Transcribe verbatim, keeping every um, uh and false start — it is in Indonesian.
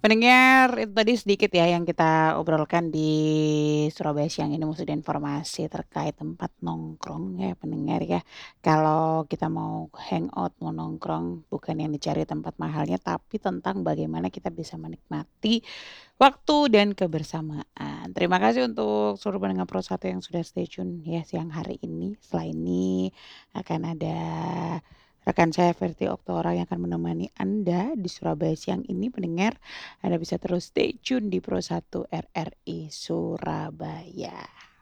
Pendengar, itu tadi sedikit ya yang kita obrolkan di Surabaya Siang ini, maksudnya informasi terkait tempat nongkrong ya pendengar ya. Kalau kita mau hangout, mau nongkrong, bukan yang dicari tempat mahalnya, tapi tentang bagaimana kita bisa menikmati waktu dan kebersamaan. Terima kasih untuk seluruh pendengar Pro satu yang sudah stay tune ya siang hari ini. Setelah ini akan ada rekan saya Verti Oktora yang akan menemani Anda di Surabaya Siang ini pendengar. Anda bisa terus stay tune di Pro satu R R I Surabaya.